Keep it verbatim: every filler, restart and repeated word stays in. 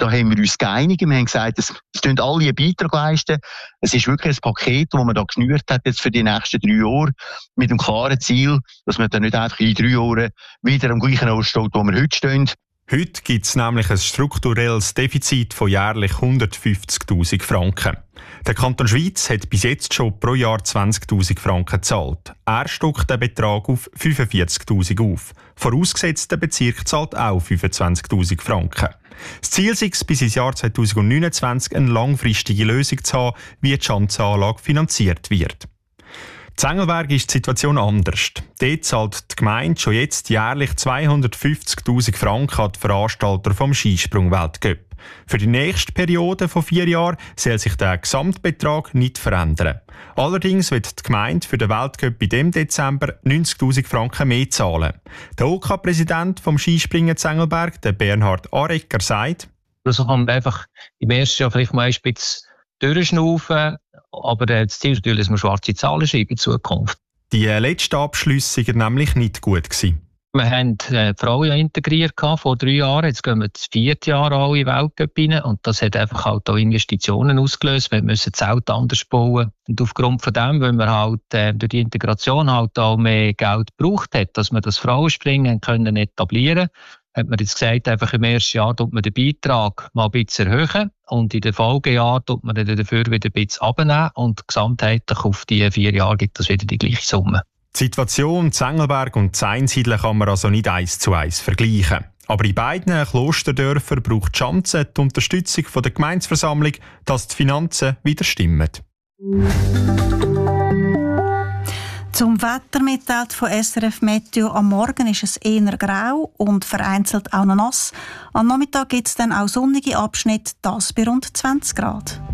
da haben wir uns geeinigt. Wir haben gesagt, es, es tun alle einen Beitrag leisten. Es ist wirklich ein Paket, das man da geschnürt hat jetzt für die nächsten drei Jahre mit dem klaren Ziel, dass man dann nicht einfach in drei Jahren wieder am gleichen Ort steht, wo wir heute stehen. Heute gibt es nämlich ein strukturelles Defizit von jährlich hundertfünfzigtausend Franken. Der Kanton Schwyz hat bis jetzt schon pro Jahr zwanzigtausend Franken gezahlt. Er stockt den Betrag auf fünfundvierzigtausend auf. Vorausgesetzt, der Bezirk zahlt auch fünfundzwanzigtausend Franken. Das Ziel ist es, bis ins Jahr zweitausendneunundzwanzig eine langfristige Lösung zu haben, wie die Schanzenanlage finanziert wird. In Engelberg ist die Situation anders. Dort zahlt die Gemeinde schon jetzt jährlich zweihundertfünfzigtausend Franken an die Veranstalter vom Skisprung-Weltcup. Für die nächste Periode von vier Jahren soll sich der Gesamtbetrag nicht verändern. Allerdings wird die Gemeinde für den Weltcup in diesem Dezember neunzigtausend Franken mehr zahlen. Der O K-Präsident vom Skispringen in Engelberg, der Bernhard Arecker, sagt: Also kann man einfach im ersten Jahr vielleicht mal ein bisschen durchschnaufen, aber das Ziel ist natürlich, dass wir schwarze Zahlen schreiben in Zukunft. Die letzten Abschlüsse waren nämlich nicht gut gewesen. Wir haben äh, die Frauen ja integriert vor drei Jahren. Jetzt gehen wir das vierte Jahr alle in den Weltcup rein. Und das hat einfach halt auch Investitionen ausgelöst. Wir müssen das Zelt anders bauen. Und aufgrund von dem, weil wir halt äh, durch die Integration halt auch mehr Geld gebraucht hat, dass wir das Frauenspringen können etablieren, hat man jetzt gesagt, einfach im ersten Jahr tut man den Beitrag mal ein bisschen erhöhen. Und in den Folgejahren tut man dann dafür wieder ein bisschen abnehmen. Und gesamtheitlich auf die vier Jahre gibt es wieder die gleiche Summe. Die Situation in Engelberg und in Einsiedeln kann man also nicht eins zu eins vergleichen. Aber in beiden Klosterdörfern braucht die Schanze die Unterstützung von der Gemeindeversammlung, dass die Finanzen wieder stimmen. Zum Wetter mitteilt von S R F Meteo. Am Morgen ist es eher grau und vereinzelt auch noch nass. Am Nachmittag gibt es dann auch sonnige Abschnitte, das bei rund zwanzig Grad.